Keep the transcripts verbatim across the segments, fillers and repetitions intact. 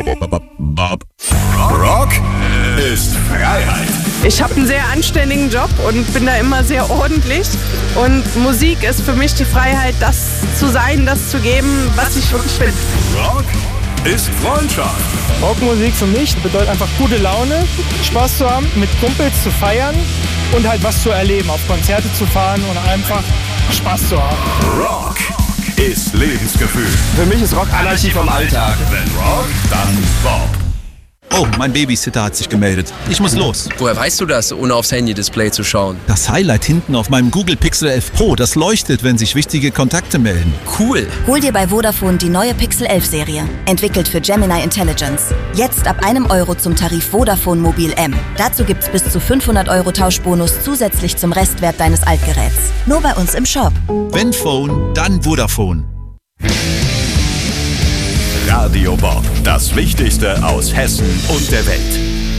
Bob. Rock ist Freiheit. Ich habe einen sehr anständigen Job und bin da immer sehr ordentlich. Und Musik ist für mich die Freiheit, das zu sein, das zu geben, was ich wirklich bin. Rock ist Freundschaft. Rockmusik für mich bedeutet einfach gute Laune, Spaß zu haben, mit Kumpels zu feiern und halt was zu erleben, auf Konzerte zu fahren und einfach Spaß zu haben. Rock ist Lebensgefühl. Für mich ist Rock Anarchie vom Alltag. Wenn Rock, dann Bob. Oh, mein Babysitter hat sich gemeldet. Ich muss los. Woher weißt du das, ohne aufs Handy-Display zu schauen? Das Highlight hinten auf meinem Google Pixel elf Pro, das leuchtet, wenn sich wichtige Kontakte melden. Cool. Hol dir bei Vodafone die neue Pixel elf Serie. Entwickelt für Gemini Intelligence. Jetzt ab einem Euro zum Tarif Vodafone Mobil M. Dazu gibt's bis zu fünfhundert Euro Tauschbonus zusätzlich zum Restwert deines Altgeräts. Nur bei uns im Shop. Wenn Phone, dann Vodafone. Radio Bob, das Wichtigste aus Hessen und der Welt.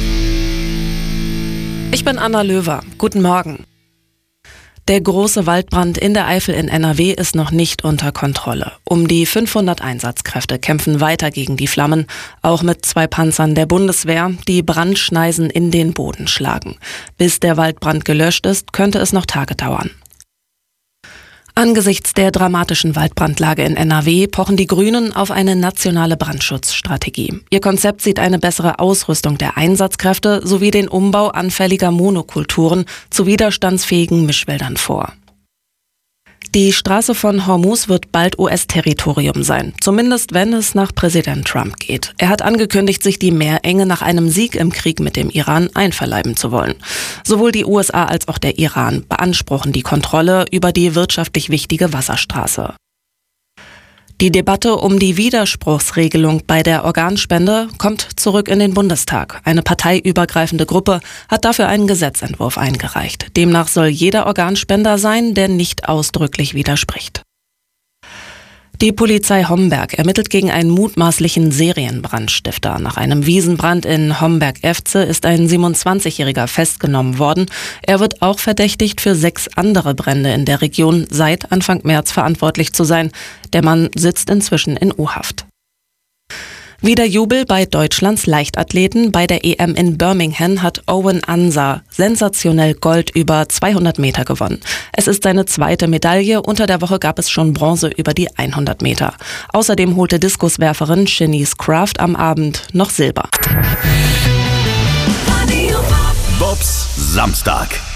Ich bin Anna Löwer. Guten Morgen. Der große Waldbrand in der Eifel in N R W ist noch nicht unter Kontrolle. Um die fünfhundert Einsatzkräfte kämpfen weiter gegen die Flammen, auch mit zwei Panzern der Bundeswehr, die Brandschneisen in den Boden schlagen. Bis der Waldbrand gelöscht ist, könnte es noch Tage dauern. Angesichts der dramatischen Waldbrandlage in N R W pochen die Grünen auf eine nationale Brandschutzstrategie. Ihr Konzept sieht eine bessere Ausrüstung der Einsatzkräfte sowie den Umbau anfälliger Monokulturen zu widerstandsfähigen Mischwäldern vor. Die Straße von Hormuz wird bald U S-Territorium sein, zumindest wenn es nach Präsident Trump geht. Er hat angekündigt, sich die Meerenge nach einem Sieg im Krieg mit dem Iran einverleiben zu wollen. Sowohl die U S A als auch der Iran beanspruchen die Kontrolle über die wirtschaftlich wichtige Wasserstraße. Die Debatte um die Widerspruchsregelung bei der Organspende kommt zurück in den Bundestag. Eine parteiübergreifende Gruppe hat dafür einen Gesetzentwurf eingereicht. Demnach soll jeder Organspender sein, der nicht ausdrücklich widerspricht. Die Polizei Homberg ermittelt gegen einen mutmaßlichen Serienbrandstifter. Nach einem Wiesenbrand in Homberg-Efze ist ein siebenundzwanzigjähriger festgenommen worden. Er wird auch verdächtigt, für sechs andere Brände in der Region seit Anfang März verantwortlich zu sein. Der Mann sitzt inzwischen in U-Haft. Wieder Jubel bei Deutschlands Leichtathleten. Bei der E M in Birmingham hat Owen Ansah sensationell Gold über zweihundert Meter gewonnen. Es ist seine zweite Medaille. Unter der Woche gab es schon Bronze über die hundert Meter. Außerdem holte Diskuswerferin Shanice Craft am Abend noch Silber. Bobs Samstag.